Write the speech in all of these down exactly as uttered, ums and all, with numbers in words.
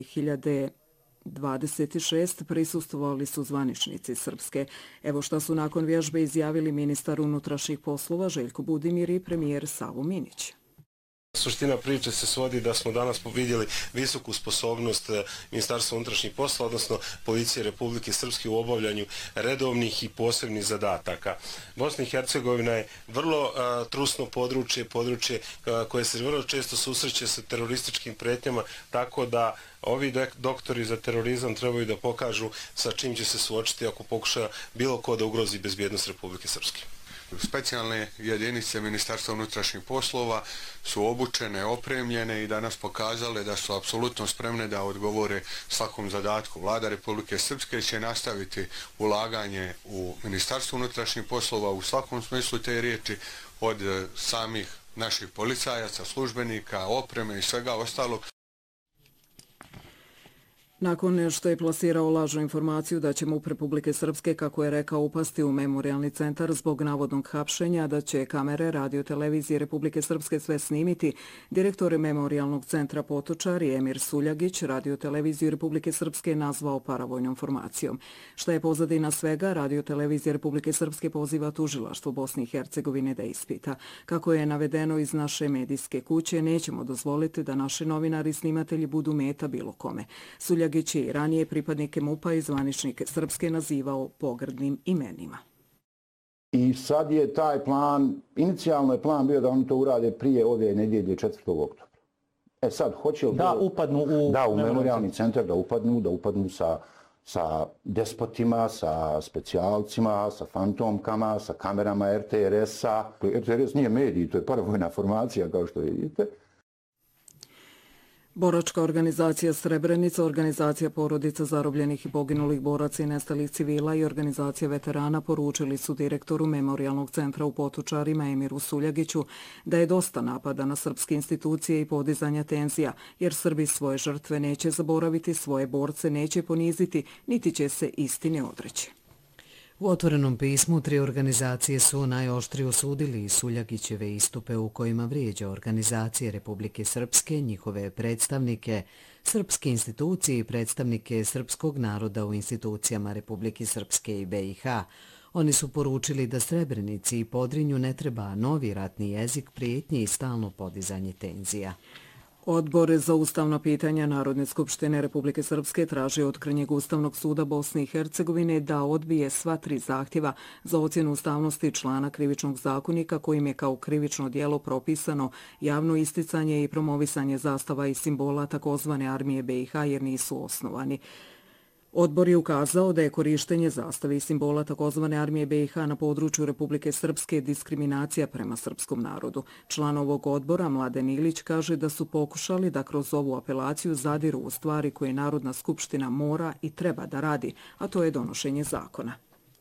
hiljade dvadeset šest prisustvovali su zvaničnici Srpske. Evo šta su nakon vježbe izjavili ministar unutrašnjih poslova Željko Budimir i premijer Savo Minić. Suština priče se svodi da smo danas vidjeli visoku sposobnost Ministarstva unutrašnjih poslova, odnosno Policije Republike Srpske u obavljanju redovnih i posebnih zadataka. Bosna i Hercegovina je vrlo a, trusno područje, područje a, koje se vrlo često susreće sa terorističkim pretnjama, tako da ovi doktori za terorizam trebaju da pokažu sa čim će se suočiti ako pokuša bilo ko da ugrozi bezbjednost Republike Srpske. Specijalne jedinice Ministarstva unutrašnjih poslova su obučene, opremljene i danas pokazale da su apsolutno spremne da odgovore svakom zadatku. Vlada Republike Srpske će nastaviti ulaganje u Ministarstvo unutrašnjih poslova u svakom smislu te riječi, od samih naših policajaca, službenika, opreme i svega ostalog. Nakon što je plasirao lažnu informaciju da će MUP Republike Srpske, kako je rekao, upasti u memorijalni centar zbog navodnog hapšenja, da će kamere radiotelevizije Republike Srpske sve snimiti, direktor memorijalnog centra Potočar i Emir Suljagić radioteleviziju Republike Srpske nazvao paravojnom formacijom. Šta je pozadina svega, radiotelevizija Republike Srpske poziva tužilaštvo Bosne i Hercegovine da ispita. Kako je navedeno iz naše medijske kuće, nećemo dozvoliti da naši novinari i snimatelji budu meta bilo kome. Suljagić je i ranije pripadnike MUP-a i zvaničnike Srpske nazivao pogrdnim imenima. I sad je taj plan, inicijalno je plan bio da oni to urade prije ove nedjelje četvrtog oktobra. E sad, hoće li... Da upadnu u... Da, u memorijalni centar, da upadnu, da upadnu sa, sa despotima, sa specijalcima, sa fantomkama, sa kamerama R T R S-a. R T R S nije medij, to je paravojna formacija, kao što vidite. Boračka organizacija Srebrenica, organizacija porodica zarobljenih i poginulih boraca i nestalih civila i organizacija veterana poručili su direktoru Memorijalnog centra u Potočarima Emiru Suljagiću da je dosta napada na srpske institucije i podizanja tenzija, jer Srbi svoje žrtve neće zaboraviti, svoje borce neće poniziti, niti će se istine odreći. U otvorenom pismu tri organizacije su najoštrije osudili Suljagićeve istupe u kojima vrijeđa organizacije Republike Srpske, njihove predstavnike, srpske institucije i predstavnike srpskog naroda u institucijama Republike Srpske i B i H. Oni su poručili da Srebrenici i Podrinju ne treba novi ratni jezik, prijetnje i stalno podizanje tenzija. Odbor za ustavna pitanja Narodne skupštine Republike Srpske traži od Krnjeg ustavnog suda Bosne i Hercegovine da odbije sva tri zahtjeva za ocjenu ustavnosti člana krivičnog zakonika kojim je kao krivično djelo propisano javno isticanje i promovisanje zastava i simbola takozvane armije B i H jer nisu osnovani. Odbor je ukazao da je korištenje zastave i simbola takozvane armije B i H na području Republike Srpske diskriminacija prema srpskom narodu. Član ovog odbora, Mladen Ilić, kaže da su pokušali da kroz ovu apelaciju zadiru u stvari koje Narodna skupština mora i treba da radi, a to je donošenje zakona.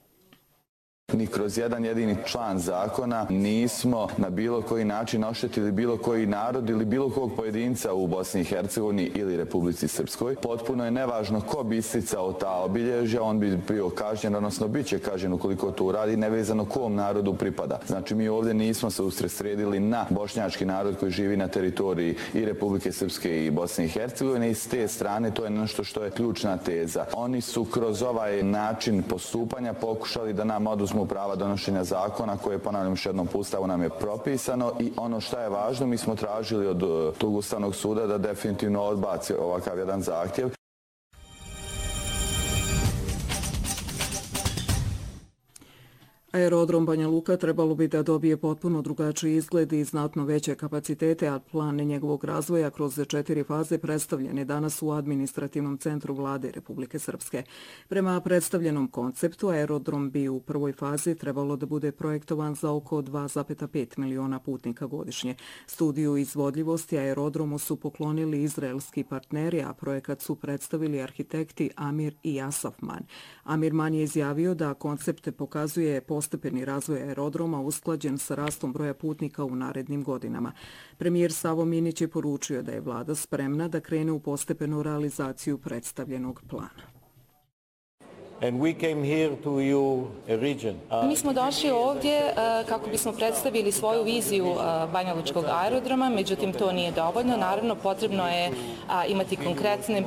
Ni kroz jedan jedini član zakona nismo na bilo koji način oštetili bilo koji narod ili bilo kog pojedinca u Bosni i Hercegovini ili Republici Srpskoj. Potpuno je nevažno ko bi isticao ta obilježja, on bi bio kažnjen, odnosno bit će kažnjen ukoliko to uradi, nevezano kom narodu pripada. Znači mi ovdje nismo se usredsredili na bošnjački narod koji živi na teritoriji i Republike Srpske i Bosne i Hercegovine i s te strane to je nešto što je ključna teza. Oni su kroz ovaj način postupanja pokušali da nam oduzmu prava donošenja zakona koje, ponavljam još jednom, po Ustavu nam je propisano i ono što je važno, mi smo tražili od tog Ustavnog suda da definitivno odbaci ovakav jedan zahtjev. Aerodrom Banja Luka trebalo bi da dobije potpuno drugačiji izgled i znatno veće kapacitete, a plan njegovog razvoja kroz četiri faze predstavljen je danas u administrativnom centru vlade Republike Srpske. Prema predstavljenom konceptu, aerodrom bi u prvoj fazi trebalo da bude projektovan za oko dva zarez pet miliona putnika godišnje. Studiju izvodljivosti aerodromu su poklonili izraelski partneri, a projekat su predstavili arhitekti Amir i Asaf Man. Amir Man je izjavio da koncept pokazuje postepeni razvoj aerodroma usklađen sa rastom broja putnika u narednim godinama. Premijer Savo Minić je poručio da je vlada spremna da krene u postepenu realizaciju predstavljenog plana. Mi smo došli ovdje kako bismo predstavili svoju viziju Banja Lučkog aerodroma, međutim to nije dovoljno. Naravno, potrebno je imati konkretne